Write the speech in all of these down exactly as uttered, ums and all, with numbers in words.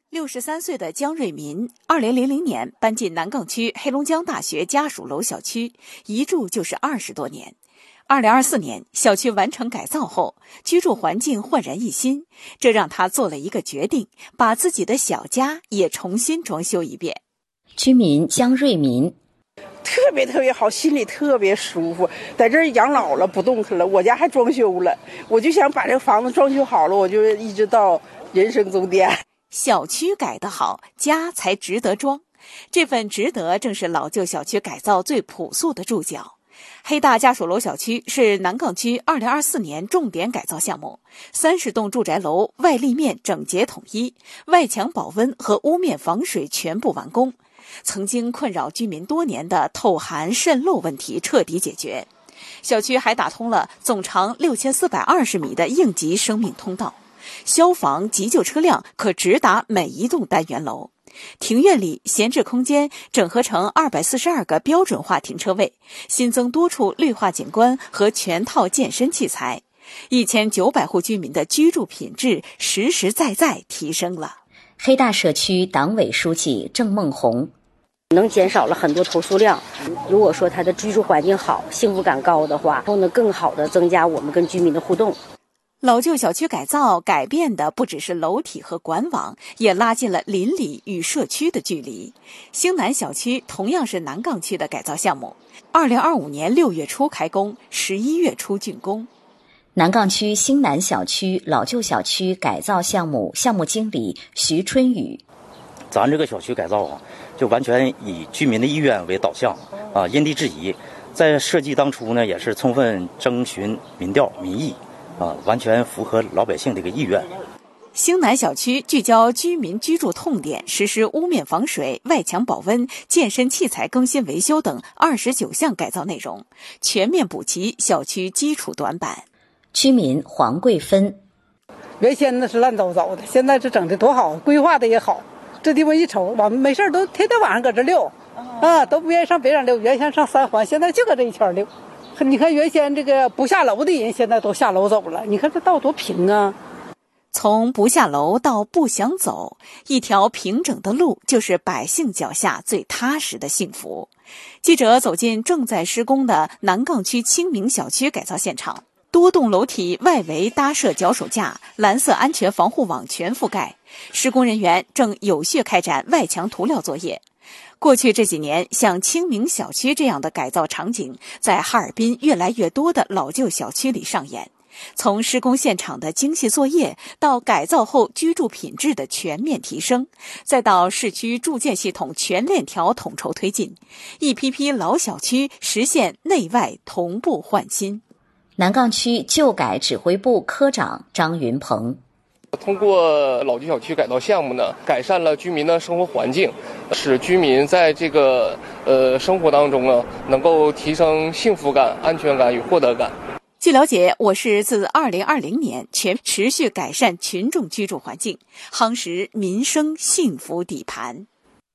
六十三岁的江瑞民，二零零零年搬进南岗区黑龙江大学家属楼小区，一住就是二十多年。二零二四年，小区完成改造后，居住环境焕然一新，这让他做了一个决定，把自己的小家也重新装修一遍。 居民江瑞民。 特别特别好，心里特别舒服，在这儿养老了，不动弹了。我家还装修了，我就想把这个房子装修好了，我就一直到人生终点。 小区改得好，家才值得装。这份值得正是老旧小区改造最朴素的注脚。黑大家属楼小区是南岗区二零二四年重点改造项目，三十栋住宅楼外立面整洁统一，外墙保温和屋面防水全部完工。曾经困扰居民多年的透寒渗漏问题彻底解决。小区还打通了总长六千四百二十米的应急生命通道，消防急救车辆可直达每一栋单元楼。庭院里闲置空间整合成二百四十二个标准化停车位，新增多处绿化景观和全套健身器材，一千九百户居民的居住品质实实在在提升了。 黑大社区党委书记郑梦红。 能减少了很多投诉量。如果说他的居住环境好，幸福感高的话，然后呢更好的增加我们跟居民的互动。 老旧小区改造改变的不只是楼体和管网，也拉近了邻里与社区的距离。兴南小区同样是南岗区的改造项目，二零二五年六月初开工，十一月初竣工。 南岗区兴南小区老旧小区改造项目项目经理徐春雨。 咱这个小区改造啊，就完全以居民的意愿为导向啊，因地制宜。在设计当初呢，也是充分征询民调民意啊，完全符合老百姓这个意愿。 兴南小区聚焦居民居住痛点，实施屋面防水、外墙保温、健身器材更新维修等二十九项改造内容，全面补齐小区基础短板。 居民黄桂芬。 原先那是乱糟糟的，现在这整的多好，规划的也好。这地方一瞅，我们没事都天天晚上搁这溜，啊，都不愿意上别上溜，原先上三环，现在就搁这一圈溜。你看原先这个不下楼的人，现在都下楼走了。你看这道多平啊！ 从不下楼到不想走，一条平整的路就是百姓脚下最踏实的幸福。记者走进正在施工的南岗区清明小区改造现场。多栋楼体外围搭设脚手架，蓝色安全防护网全覆盖，施工人员正有序开展外墙涂料作业。过去这几年，像清明小区这样的改造场景，在哈尔滨越来越多的老旧小区里上演。从施工现场的精细作业，到改造后居住品质的全面提升，再到市区住建系统全链条统筹推进，一批批老小区实现内外同步换新。 南岗区旧改指挥部科长张云鹏。 通过老旧小区改造项目呢，改善了居民的生活环境，使居民在这个呃生活当中呢，能够提升幸福感、安全感与获得感。 据了解，我市自二零二零年全持续改善群众居住环境，夯实民生幸福底盘。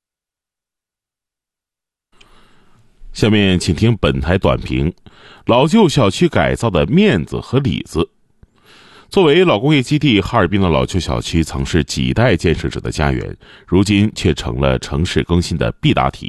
下面请听本台短评：老旧小区改造的面子和里子。作为老工业基地，哈尔滨的老旧小区曾是几代建设者的家园，如今却成了城市更新的必答题。